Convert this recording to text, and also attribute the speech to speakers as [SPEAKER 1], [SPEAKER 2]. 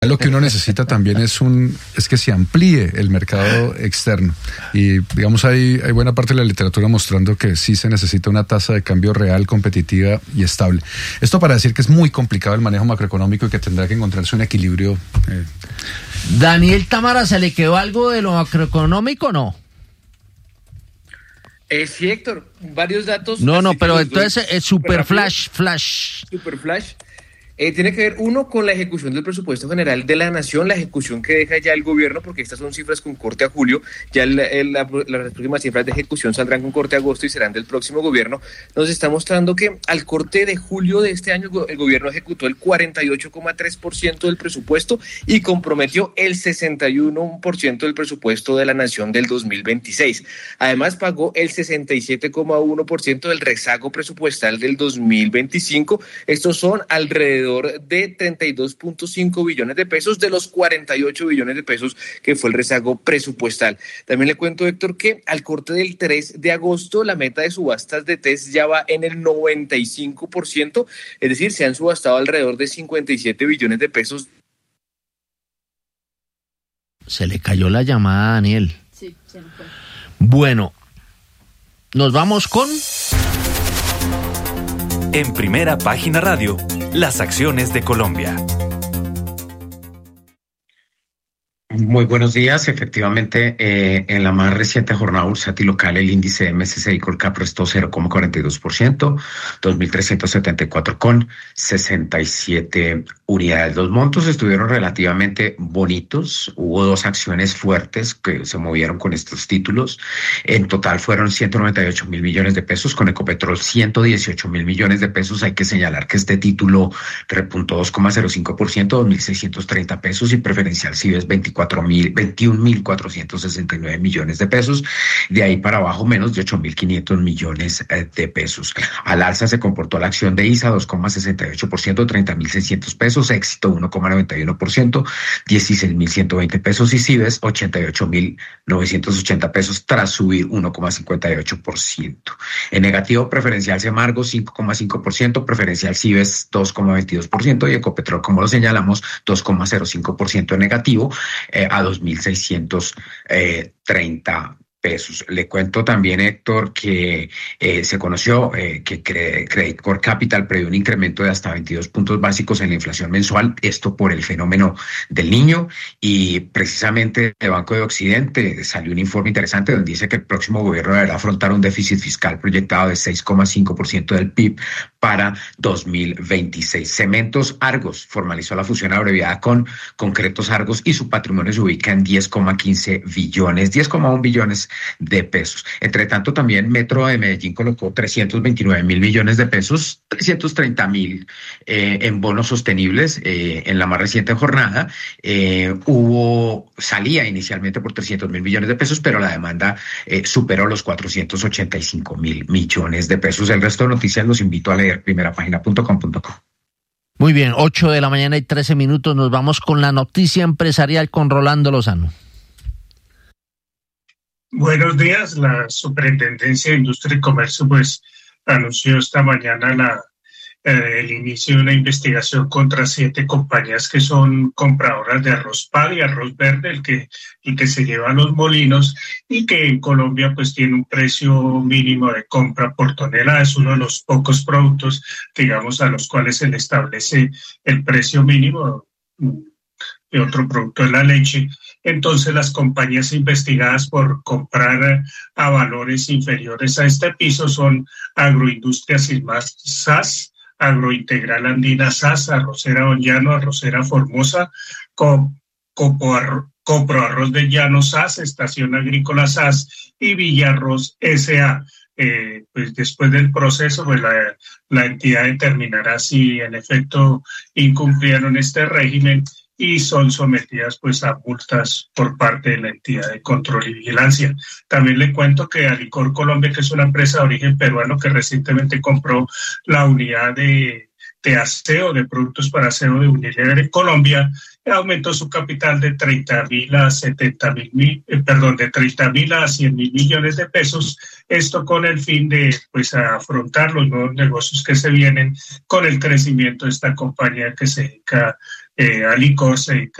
[SPEAKER 1] Lo que uno necesita también es que se amplíe el mercado externo. Y digamos, hay buena parte de la literatura mostrando que sí se necesita una tasa de cambio real, competitiva y estable. Esto para decir que es muy complicado el manejo macroeconómico y que tendrá que encontrarse un equilibrio.
[SPEAKER 2] Daniel Támara, ¿se le quedó algo de lo macroeconómico o no?
[SPEAKER 3] Sí, Héctor, varios datos.
[SPEAKER 2] No, pero entonces es super flash.
[SPEAKER 3] Super flash. Tiene que ver, uno, con la ejecución del presupuesto general de la nación, la ejecución que deja ya el gobierno, porque estas son cifras con corte a julio, ya las próximas cifras de ejecución saldrán con corte a agosto y serán del próximo gobierno. Nos está mostrando que al corte de julio de este año el gobierno ejecutó el 48,3% del presupuesto y comprometió el 61% del presupuesto de la nación del 2026. Además, pagó el 67,1% del rezago presupuestal del 2025. Estos son alrededor de 32.5 billones de pesos de los 48 billones de pesos que fue el rezago presupuestal. También le cuento, Héctor, que al corte del 3 de agosto la meta de subastas de TES ya va en el 95%, es decir, se han subastado alrededor de 57 billones de pesos.
[SPEAKER 2] Se le cayó la llamada a Daniel.
[SPEAKER 4] Sí, se me fue.
[SPEAKER 2] Bueno, nos vamos con...
[SPEAKER 5] En Primera Página Radio, las acciones de Colombia.
[SPEAKER 6] Muy buenos días. Efectivamente, en la más reciente jornada bursátil local, el índice MSCI Colcap restó 0,42%, 2.374,67 unidades. Los montos estuvieron relativamente bonitos. Hubo dos acciones fuertes que se movieron con estos títulos. En total fueron 198 mil millones de pesos, con Ecopetrol 118 mil millones de pesos. Hay que señalar que este título repuntó 2,05%, 2.630 pesos, y Preferencial Cives 21.469 millones de pesos. De ahí para abajo menos de 8.500 millones de pesos. Al alza se comportó la acción de ISA 2,68%, 30.600 pesos, Éxito 1,91%, 16.120 pesos, y Cives 88.980 pesos tras subir 1,58%. En negativo, Preferencial Semargo 5,5%, Preferencial Cives 2,22% y Ecopetrol, como lo señalamos, 2,05% en negativo, a 2.630 pesos. Le cuento también, Héctor, que se conoció que Credit Core Capital prevé un incremento de hasta 22 puntos básicos en la inflación mensual, esto por el fenómeno del Niño, y precisamente el Banco de Occidente salió un informe interesante donde dice que el próximo gobierno deberá afrontar un déficit fiscal proyectado de 6,5% del PIB para 2026. Cementos Argos formalizó la fusión abreviada con Concretos Argos y su patrimonio se ubica en 10,15 billones, 10,1 billones de pesos. Entre tanto, también Metro de Medellín colocó 329 mil millones de pesos, 330 mil en bonos sostenibles en la más reciente jornada. Salía inicialmente por 300 mil millones de pesos, pero la demanda superó los 485 mil millones de pesos. El resto de noticias los invito a leer primerapagina.com.co.
[SPEAKER 2] Muy bien, 8:13 a.m. Nos vamos con la noticia empresarial con Rolando Lozano.
[SPEAKER 7] Buenos días. La Superintendencia de Industria y Comercio anunció esta mañana el inicio de una investigación contra 7 compañías que son compradoras de arroz PAD y arroz verde, el que se lleva a los molinos, y que en Colombia tiene un precio mínimo de compra por tonelada. Es uno de los pocos productos, digamos, a los cuales se le establece el precio mínimo. Y otro producto es la leche. Entonces, las compañías investigadas por comprar a valores inferiores a este piso son Agroindustria Silmas SAS, Agrointegral Andina SAS, Arrocera Don Llano, Arrocera Formosa, Coproarroz de Llano SAS, Estación Agrícola SAS y Villarroz S.A. Después del proceso, la entidad determinará si en efecto incumplieron este régimen y son sometidas a multas por parte de la entidad de control y vigilancia. También le cuento que Alicor Colombia, que es una empresa de origen peruano que recientemente compró la unidad de aseo, de productos para aseo de Unilever en Colombia, aumentó su capital de 30.000 a 100.000 millones de pesos, esto con el fin de afrontar los nuevos negocios que se vienen con el crecimiento de esta compañía que se dedica Alicor se dedica